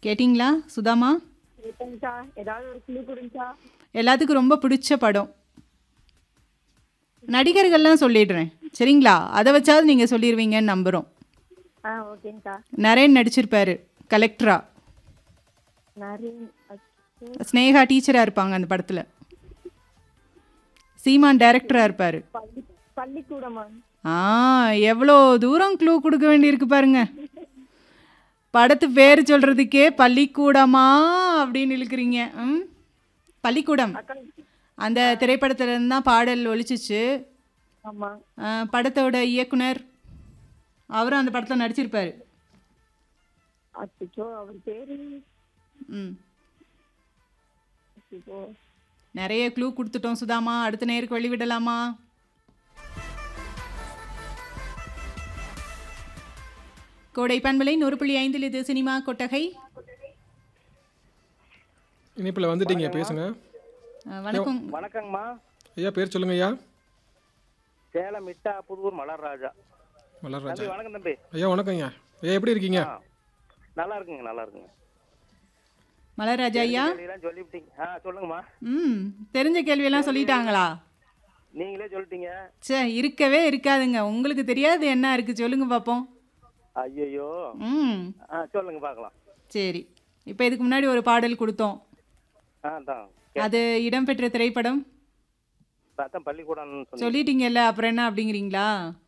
கேட்டிங்களா சுதாமா? கேட்டேங்க்கா. ஏதாவது ஒரு கிளி கொடுங்கக்கா. எல்லாத்துக்கும் ரொம்ப பிடிச்ச படம். நடிகர்கள்லாம் சொல்லிடுறேன் சரிங்களா? அதை வச்சாவது நீங்கள் சொல்லிடுவீங்கன்னு நம்புகிறோம். ஓகேங்க்கா. நரேன் நடிச்சிருப்பாரு கலெக்டரா. நரேன். அச்சோ. ஸ்னேகா டீச்சராக இருப்பாங்க அந்த படத்தில். சீமான் டைரக்டராக இருப்பார். பள்ளி பள்ளிக்கூடமா? ஆ எவ்வளோ தூரம் க்ளூ கொடுக்க வேண்டியிருக்கு பாருங்க. படத்து பேர் சொல்கிறதுக்கே பள்ளிக்கூடமா அப்படின்னு இழுக்கிறீங்க. ம் பள்ளிக்கூடம் அக்கா. அந்த திரைப்படத்துல இருந்து தான் பாடல் ஒலிச்சிச்சு. ஆமா. படத்தோட இயக்குனர் அவரும் அந்த படத்தில் நடிச்சிருப்பாரு. அச்சோ அவர் பேரு. ம் அச்சோ. நிறைய க்ளூ கொடுத்துட்டோம் சுதாமா. அடுத்த நேருக்கு வழிவிடலாமா? கோடை பண்பலை 100.5 இது சினிமா கொட்டகை. இனிப்பில் வந்துட்டீங்க, பேசுங்க. வணக்கம். வணக்கங்கம்மா. ஐயா பேர் சொல்லுங்க ஐயா. சேலம் மிட்டா புதூர் மலர்ராஜா. மலர்ராஜா. தம்பி வணக்கம் தம்பி. ஐயா வணக்கம் ஐயா. ஐயா எப்படி இருக்கீங்க? நல்லா இருக்குங்க நல்லா இருக்குங்க. மலர்ராஜா ஐயா. கேள்வியெல்லாம் சொல்லிவிட்டீங்க. சொல்லுங்கம்மா. ம் தெரிஞ்ச கேள்வியெல்லாம் சொல்லிட்டாங்களா? நீங்களே சொல்லிட்டீங்க. சே இருக்கவே இருக்காதுங்க. உங்களுக்கு தெரியாது என்ன இருக்கு சொல்லுங்க பார்ப்போம். ஐயோ. ம் சொல்லுங்க பார்க்கலாம். சரி, இப்போ இதுக்கு முன்னாடி ஒரு பாடல் கொடுத்தோம். தான் அது இடம்பெற்ற திரைப்படம் அதான் பள்ளிக்கூடம் சொல்லிட்டீங்கல்ல, அப்புறம் என்ன அப்படிங்கிறீங்களா?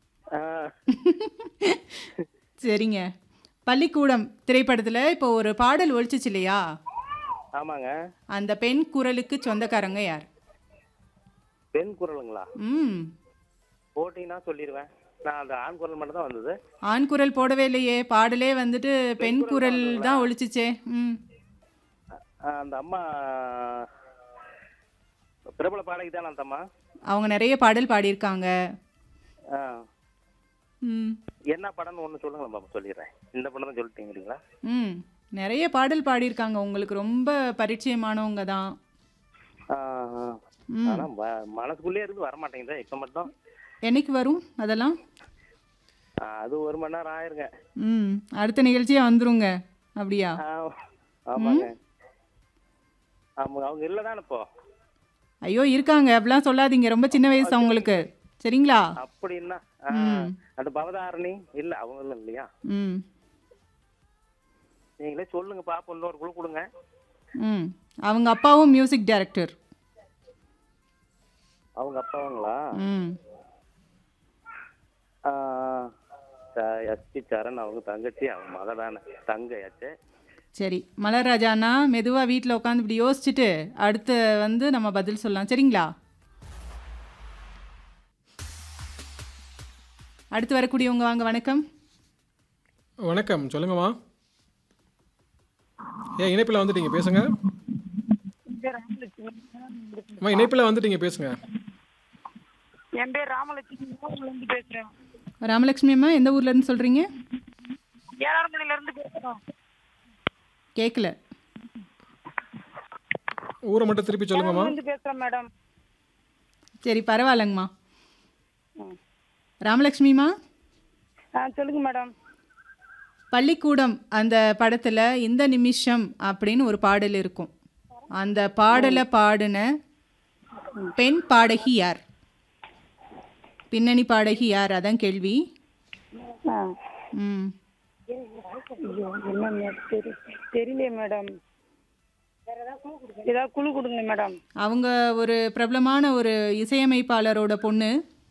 சரிங்க, பள்ளிக்கூடம் திரைப்படத்தில் இப்போ ஒரு பாடல் ஒழிச்சிச்சு இல்லையா? ஆமாங்க. அந்த பெண் குரலுக்கு சொந்தக்காரங்க யார்? பெண் குரலுங்களா? ம் போட்டிங்கன்னா சொல்லிடுவேன். நான் அந்த ஆண் குரல் மட்டும் தான் வந்தது. ஆண் குரல் போடவே இல்லையே, பாடலே வந்துட்டு பெண் குரல் தான் ஒழிச்சிச்சே. ம் அந்த அம்மா பிரபல பாடகி தானே அந்த அம்மா? அவங்க நிறைய பாடல் பாடியிருக்காங்க. ம் என்ன படம்னு ஒன்று சொல்லுங்களேன் பாப்பா, சொல்லிடுறேன். இந்த படம் தான் சொல்லிட்டீங்களா? ம் நிறைய பாடல் பாடியிருக்காங்க, உங்களுக்கு ரொம்ப பரிச்சயமானவங்க தான். ஆனா மனசுக்குள்ளே இருந்து வர மாட்டேங்குது இப்ப மட்டும். என்னைக்கு வரும் அதெல்லாம்? அது 1 மணி நேரம் ஆயிருங்க. ம் அடுத்த நிகழ்ச்சியாக வந்துருங்க. அப்படியா? ஆமாங்க. அவங்க இல்லதானே இப்போ? ஐயோ இருக்காங்க, அப்படிலாம் சொல்லாதீங்க. ரொம்ப சின்ன வயசு அவங்களுக்கு, சரிங்களா? அப்படின்னா அந்த பவதாரணி இல்ல, அவங்க இல்லையா? ம் நீங்களே சொல்லுங்க பாப்போம், இன்னொரு குழு கொடுங்க. ம் அவங்க அப்பாவும் மியூசிக் டைரக்டர். அவங்க அப்பாவுங்களா? ம் எஸ்பி சரண் அவங்க தங்கச்சி, அவங்க மக தானே, தங்கையாச்சு. சரி மலர்ராஜாண்ணா, மெதுவாக வீட்டில் உட்காந்து இப்படி யோசிச்சுட்டு அடுத்து வந்து நம்ம பதில் சொல்லலாம், சரிங்களா? அடுத்து வரக்கூடியவங்க வாங்க. வணக்கம். வணக்கம் சொல்லுங்கம்மா. இணைப்பில் வந்துட்டீங்க, பேசுங்க. அம்மா இணைப்பில் வந்துட்டீங்க, பேசுங்க. என் பேர் ராமலட்சுமி பேசுறேன். ராமலட்சுமி அம்மா, எந்த ஊர்லேருந்து சொல்கிறீங்க? ஏழார்மணில இருந்து பேசுறோம். கேட்கல. ஊரை மட்டும் திருப்பி சொல்லுங்கம்மா. பேசுறேன் மேடம். சரி பரவாயில்லங்கம்மா. ராமலட்சுமிமா சொல்லுங்க மேடம். பள்ளிக்கூடம் அந்த படத்தில் இந்த நிமிஷம் அப்படின்னு ஒரு பாடல் இருக்கும். அந்த பாடலை பாடின பெண் பாடகி யார்? பின்னணி பாடகி யார்? அதான் கேள்வி. ம் தெரியல மேடம். ஏதாவது குழு கொடுங்க மேடம். அவங்க ஒரு பிரபலமான ஒரு இசையமைப்பாளரோட பொண்ணு.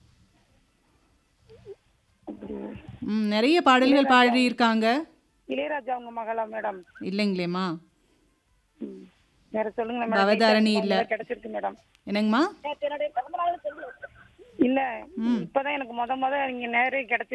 நிறைய பாடல்கள் பாடியிருக்காங்க. இளையராஜா அவங்க மகளா மேடம்? இல்லைங்களேம்மா. வேற சொல்லுங்க மேடம். பவதாரணி இல்ல. கிடைச்சிருக்கு மேடம். என்னங்கம்மா? இல்ல இப்பதான் எனக்கு முத நீங்க நேரே கிடைச்சி